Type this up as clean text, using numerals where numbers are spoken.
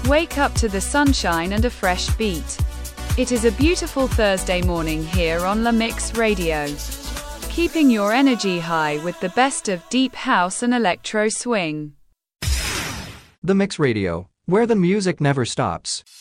Wake up to the sunshine and a fresh beat. It is a beautiful Thursday morning here on La Mix Radio. Keeping your energy high with the best of deep house and electro swing. The Mix Radio, where the music never stops.